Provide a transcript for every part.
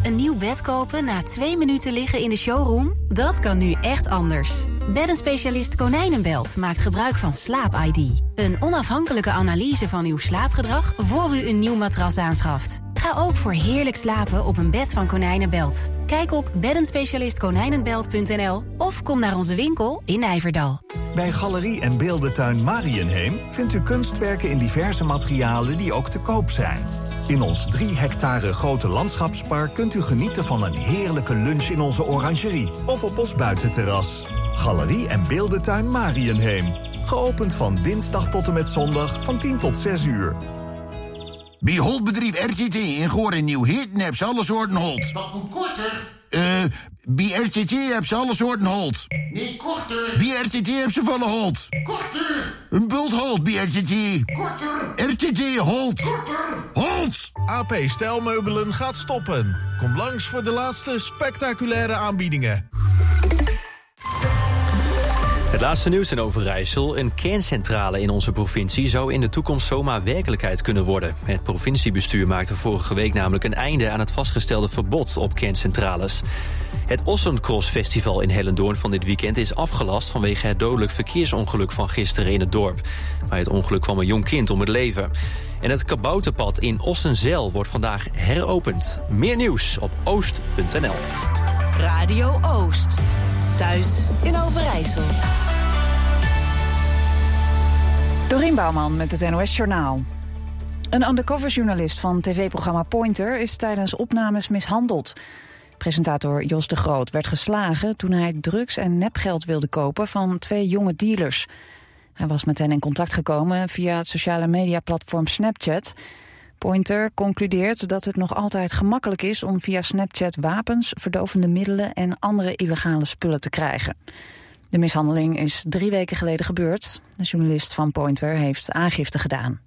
Een nieuw bed kopen na 2 minuten liggen in de showroom? Dat kan nu echt anders. Beddenspecialist Konijnenbelt maakt gebruik van Slaap-ID. Een onafhankelijke analyse van uw slaapgedrag voor u een nieuw matras aanschaft. Ga ook voor heerlijk slapen op een bed van Konijnenbelt. Kijk op beddenspecialistkonijnenbelt.nl of kom naar onze winkel in Nijverdal. Bij Galerie en Beeldentuin Marienheem vindt u kunstwerken in diverse materialen die ook te koop zijn. In ons 3 hectare grote landschapspark kunt u genieten van een heerlijke lunch in onze orangerie of op ons buitenterras. Galerie en Beeldentuin Marienheem. Geopend van dinsdag tot en met zondag van 10 tot 6 uur. Bij Holtbedrijf RTT in Goor en Nieuw-Heerten heb ze alle soorten holt. Dat moet korter. Bij RTT heb ze alle soorten holt. Nee, korter. Bij RTT heb ze volle holt. Korter. Een bult holt bij RTT. Korter. RTT holt. Korter. Holt! AP Stijlmeubelen gaat stoppen. Kom langs voor de laatste spectaculaire aanbiedingen. Het laatste nieuws in Overijssel. Een kerncentrale in onze provincie zou in de toekomst zomaar werkelijkheid kunnen worden. Het provinciebestuur maakte vorige week namelijk een einde aan het vastgestelde verbod op kerncentrales. Het Ossencross Festival in Hellendoorn van dit weekend is afgelast vanwege het dodelijk verkeersongeluk van gisteren in het dorp. Bij het ongeluk kwam een jong kind om het leven. En het kabouterpad in Ossenzijl wordt vandaag heropend. Meer nieuws op oost.nl. Radio Oost. Thuis in Overijssel. Dorien Bouwman met het NOS Journaal. Een undercoverjournalist van tv-programma Pointer is tijdens opnames mishandeld. Presentator Jos de Groot werd geslagen toen hij drugs en nepgeld wilde kopen van 2 jonge dealers. Hij was met hen in contact gekomen via het sociale mediaplatform Snapchat. Pointer concludeert dat het nog altijd gemakkelijk is om via Snapchat wapens, verdovende middelen en andere illegale spullen te krijgen. De mishandeling is 3 weken geleden gebeurd. De journalist van Pointer heeft aangifte gedaan.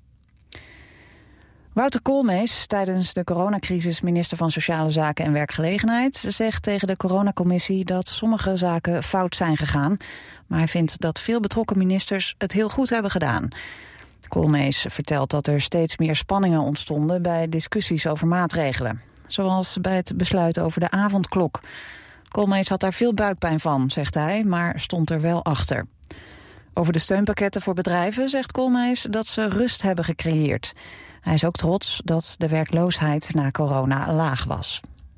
Wouter Koolmees, tijdens de coronacrisis minister van Sociale Zaken en Werkgelegenheid, zegt tegen de coronacommissie dat sommige zaken fout zijn gegaan. Maar hij vindt dat veel betrokken ministers het heel goed hebben gedaan. Koolmees vertelt dat er steeds meer spanningen ontstonden bij discussies over maatregelen. Zoals bij het besluit over de avondklok. Koolmees had daar veel buikpijn van, zegt hij, maar stond er wel achter. Over de steunpakketten voor bedrijven zegt Koolmees dat ze rust hebben gecreëerd. Hij is ook trots dat de werkloosheid na corona laag was.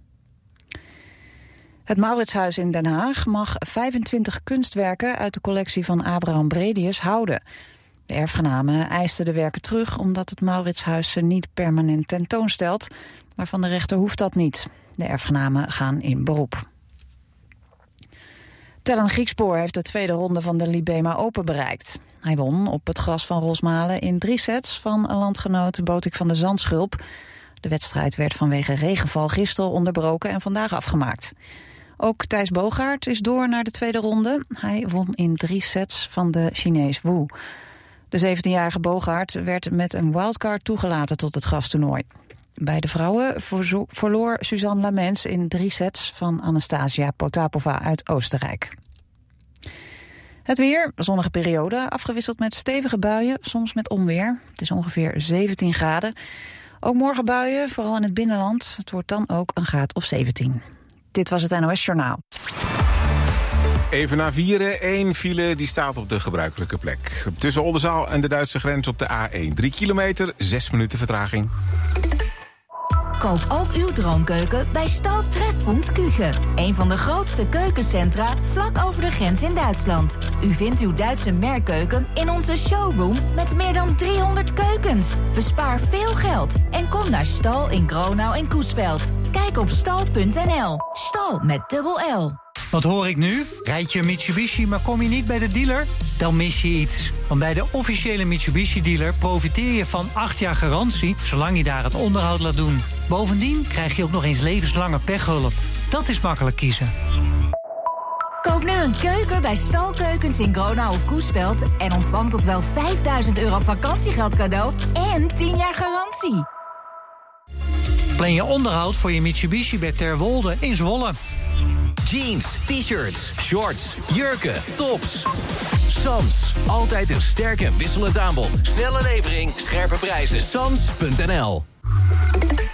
Het Mauritshuis in Den Haag mag 25 kunstwerken uit de collectie van Abraham Bredius houden. De erfgenamen eisten de werken terug omdat het Mauritshuis ze niet permanent tentoonstelt, maar van de rechter hoeft dat niet. De erfgenamen gaan in beroep. Tellen Griekspoor heeft de tweede ronde van de Libema Open bereikt. Hij won op het gras van Rosmalen in 3 sets van landgenoot Botik van de Zandschulp. De wedstrijd werd vanwege regenval gisteren onderbroken en vandaag afgemaakt. Ook Thijs Boogaard is door naar de tweede ronde. Hij won in 3 sets van de Chinees Wu. De 17-jarige Boogaard werd met een wildcard toegelaten tot het grastoernooi. Bij de vrouwen verloor Suzanne Lamens in 3 sets van Anastasia Potapova uit Oostenrijk. Het weer, zonnige periode, afgewisseld met stevige buien, soms met onweer. Het is ongeveer 17 graden. Ook morgen buien, vooral in het binnenland. Het wordt dan ook een graad of 17. Dit was het NOS Journaal. Even na 4, 1 file, die staat op de gebruikelijke plek. Tussen Oldenzaal en de Duitse grens op de A1. 3 kilometer, 6 minuten vertraging. Koop ook uw droomkeuken bij Stal Trefpunt Küche. Een van de grootste keukencentra vlak over de grens in Duitsland. U vindt uw Duitse merkkeuken in onze showroom met meer dan 300 keukens. Bespaar veel geld en kom naar Stal in Gronau en Coesveld. Kijk op stal.nl. Stal met dubbel L. Wat hoor ik nu? Rijd je een Mitsubishi, maar kom je niet bij de dealer? Dan mis je iets. Want bij de officiële Mitsubishi-dealer profiteer je van 8 jaar garantie, zolang je daar het onderhoud laat doen. Bovendien krijg je ook nog eens levenslange pechhulp. Dat is makkelijk kiezen. Koop nu een keuken bij Stalkeukens in Gronau of Coesveld en ontvang tot wel €5.000 vakantiegeld cadeau en 10 jaar garantie. Plan je onderhoud voor je Mitsubishi bij Terwolde in Zwolle. Jeans, t-shirts, shorts, jurken, tops. Sams, altijd een sterk en wisselend aanbod. Snelle levering, scherpe prijzen. Sams.nl